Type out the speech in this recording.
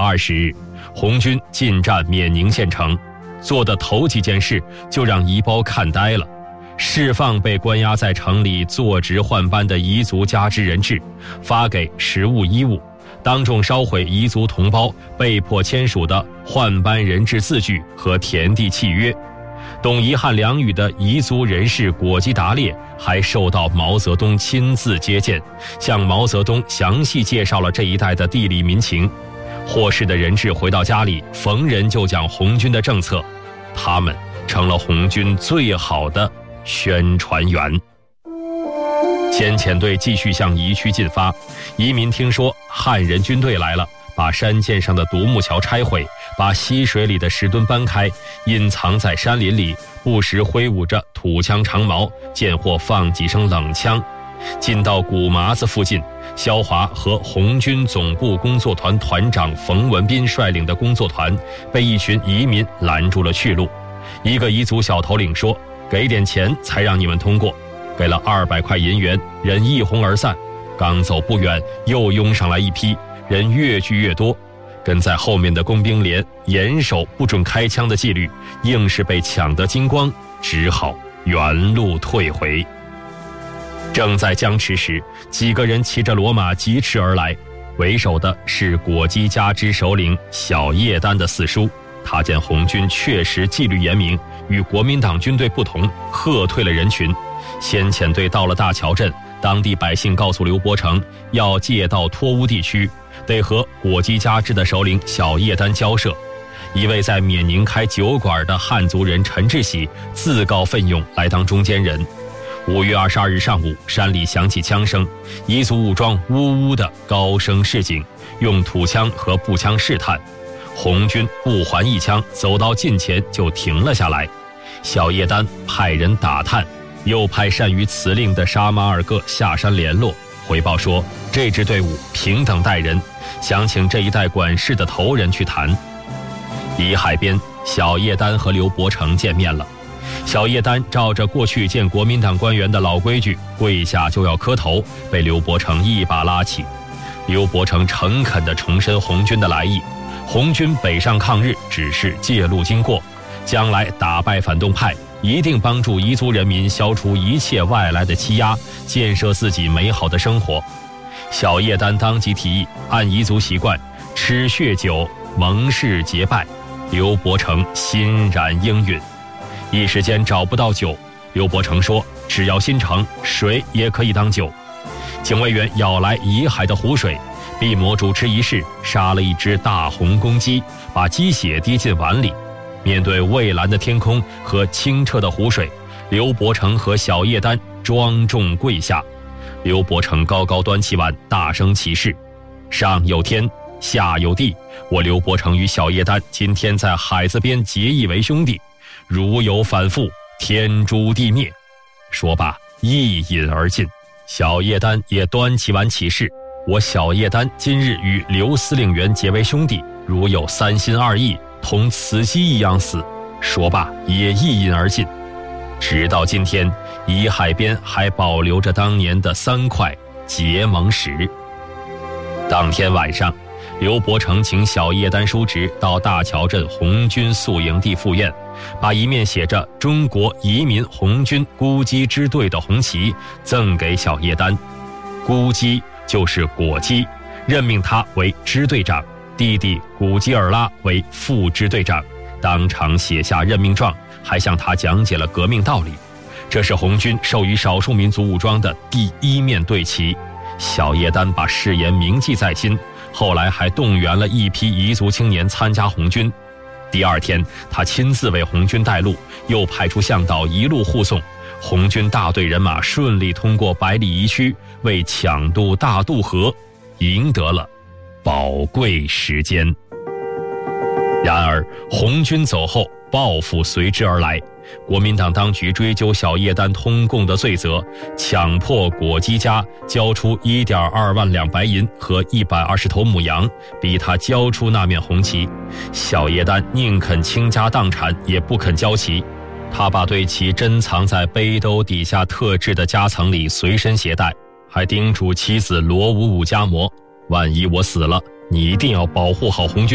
20日，红军进占冕宁县城，做的头几件事就让彝胞看呆了：释放被关押在城里坐职换班的彝族加之人质，发给食物衣物，当众烧毁彝族同胞被迫签署的换班人质字据和田地契约。懂彝汉两语的彝族人士果基达烈还受到毛泽东亲自接见，向毛泽东详细介绍了这一带的地理民情。获释的人质回到家里，逢人就讲红军的政策，他们成了红军最好的宣传员。先遣队继续向彝区进发，彝民听说汉人军队来了，把山涧上的独木桥拆毁，把溪水里的石墩搬开，隐藏在山林里，不时挥舞着土枪长矛，见或放几声冷枪。进到古麻子附近，萧华和红军总部工作团团长冯文彬率领的工作团被一群彝民拦住了去路。一个彝族小头领说：“给点钱才让你们通过。”给了200块银元，人一哄而散。刚走不远，又拥上来一批，人越聚越多。跟在后面的工兵连严守不准开枪的纪律，硬是被抢得精光，只好原路退回。正在僵持时，几个人骑着骡马疾驰而来，为首的是果基加之首领小叶丹的四叔。他见红军确实纪律严明，与国民党军队不同，喝退了人群。先遣队到了大桥镇，当地百姓告诉刘伯承，要借到脱乌地区，得和果基加之的首领小叶丹交涉。一位在冕宁开酒馆的汉族人陈志喜自告奋勇来当中间人。5月22日上午，山里响起枪声，彝族武装呜呜的高声示警，用土枪和步枪试探。红军不还一枪，走到近前就停了下来。小叶丹派人打探，又派善于辞令的沙马尔各下山联络，回报说这支队伍平等待人，想请这一带管事的头人去谈。彝海边，小叶丹和刘伯承见面了。小叶丹照着过去见国民党官员的老规矩，跪下就要磕头，被刘伯承一把拉起。刘伯承诚恳地重申红军的来意，红军北上抗日只是借路经过，将来打败反动派，一定帮助彝族人民消除一切外来的欺压，建设自己美好的生活。小叶丹当即提议按彝族习惯吃血酒，盟誓结拜。刘伯承欣然应允。一时间找不到酒，刘伯承说只要心诚，水也可以当酒。警卫员舀来彝海的湖水，毕摩主持仪式，杀了一只大红公鸡，把鸡血滴进碗里。面对蔚蓝的天空和清澈的湖水，刘伯承和小叶丹庄重跪下。刘伯承高高端起碗，大声起誓：上有天，下有地，我刘伯承与小叶丹今天在海子边结义为兄弟，如有反复，天诛地灭。说罢一饮而尽。小叶丹也端起碗起誓：我小叶丹今日与刘司令员结为兄弟，如有三心二意，同雌鸡一样死。说罢也一饮而尽。直到今天，彝海边还保留着当年的3块结盟石。当天晚上，刘伯承请小叶丹叔侄到大桥镇红军宿营地赴宴，把一面写着中国彝民红军姑基支队的红旗赠给小叶丹。姑基就是果基，任命他为支队长，弟弟古基尔拉为副支队长，当场写下任命状，还向他讲解了革命道理。这是红军授予少数民族武装的第1面队旗。小叶丹把誓言铭记在心，后来还动员了一批彝族青年参加红军。第2天，他亲自为红军带路，又派出向导一路护送。红军大队人马顺利通过百里彝区，为抢渡大渡河赢得了宝贵时间。然而红军走后，报复随之而来。国民党当局追究小叶丹通共的罪责，强迫果基家交出1.2万两白银和120头母羊，逼他交出那面红旗。小叶丹宁肯倾家荡产，也不肯交旗。他把队旗珍藏在背兜底下特制的夹层里，随身携带，还叮嘱妻子罗五五家摩：万一我死了，你一定要保护好红军。